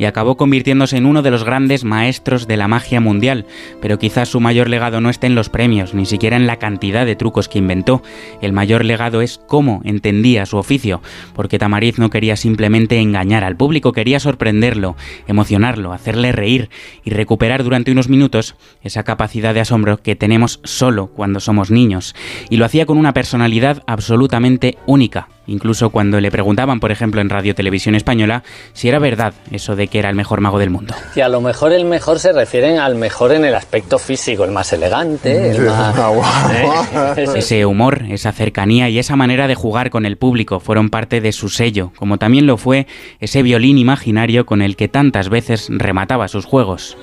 y acabó convirtiéndose en uno de los grandes maestros de la magia mundial. Pero quizás su mayor legado no esté en los premios, ni siquiera en la cantidad de trucos que inventó. El mayor legado es cómo entendía su oficio, porque Tamariz no quería simplemente engañar al público, quería sorprenderlo, emocionarlo, hacerle reír y recuperar durante unos minutos esa capacidad de asombro que tenemos solo cuando somos niños. Y lo hacía con una personalidad absolutamente única. Incluso cuando le preguntaban, por ejemplo, en Radio Televisión Española, si era verdad eso de que era el mejor mago del mundo. Y a lo mejor el mejor se refieren al mejor en el aspecto físico, el más elegante, el más... Ese humor, esa cercanía y esa manera de jugar con el público fueron parte de su sello, como también lo fue ese violín imaginario con el que tantas veces remataba sus juegos.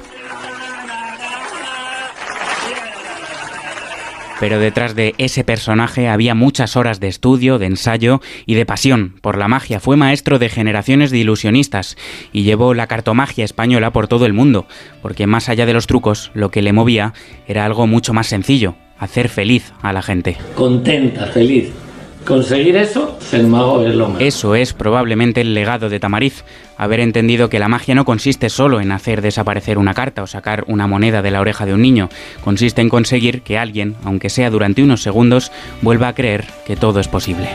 Pero detrás de ese personaje había muchas horas de estudio, de ensayo y de pasión por la magia. Fue maestro de generaciones de ilusionistas y llevó la cartomagia española por todo el mundo, porque más allá de los trucos, lo que le movía era algo mucho más sencillo: hacer feliz a la gente. Contenta, feliz. Conseguir eso, el mago es lo más. Eso es probablemente el legado de Tamariz, haber entendido que la magia no consiste solo en hacer desaparecer una carta o sacar una moneda de la oreja de un niño, consiste en conseguir que alguien, aunque sea durante unos segundos, vuelva a creer que todo es posible.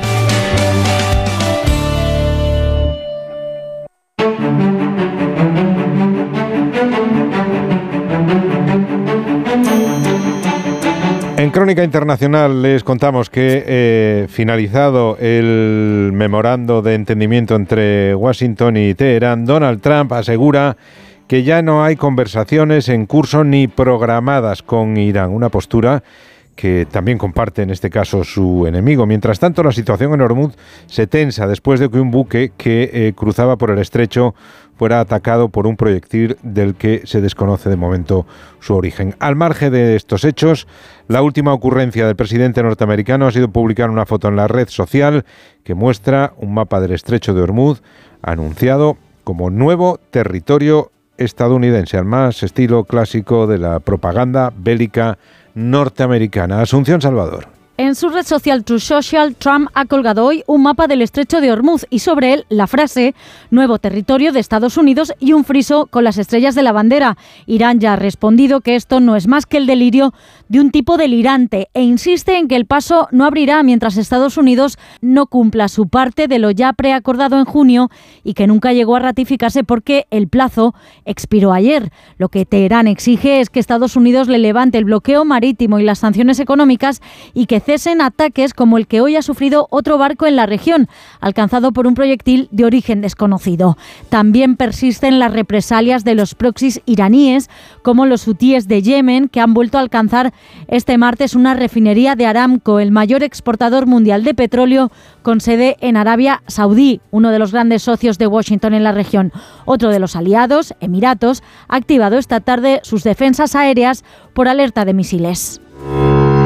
En Crónica Internacional les contamos que finalizado el memorando de entendimiento entre Washington y Teherán, Donald Trump asegura que ya no hay conversaciones en curso ni programadas con Irán, una postura que también comparte en este caso su enemigo. Mientras tanto, la situación en Hormuz se tensa después de que un buque que cruzaba por el estrecho fuera atacado por un proyectil del que se desconoce de momento su origen. Al margen de estos hechos, la última ocurrencia del presidente norteamericano ha sido publicar una foto en la red social que muestra un mapa del estrecho de Hormuz anunciado como nuevo territorio estadounidense, al más estilo clásico de la propaganda bélica norteamericana. Asunción Salvador. En su red social Truth Social, Trump ha colgado hoy un mapa del estrecho de Hormuz y sobre él la frase «Nuevo territorio de Estados Unidos» y un friso con las estrellas de la bandera. Irán ya ha respondido que esto no es más que el delirio de un tipo delirante e insiste en que el paso no abrirá mientras Estados Unidos no cumpla su parte de lo ya preacordado en junio y que nunca llegó a ratificarse porque el plazo expiró ayer. Lo que Teherán exige es que Estados Unidos le levante el bloqueo marítimo y las sanciones económicas y que cesen ataques como el que hoy ha sufrido otro barco en la región, alcanzado por un proyectil de origen desconocido. También persisten las represalias de los proxys iraníes, como los hutíes de Yemen, que han vuelto a alcanzar este martes una refinería de Aramco, el mayor exportador mundial de petróleo, con sede en Arabia Saudí, uno de los grandes socios de Washington en la región. Otro de los aliados, Emiratos, ha activado esta tarde sus defensas aéreas por alerta de misiles.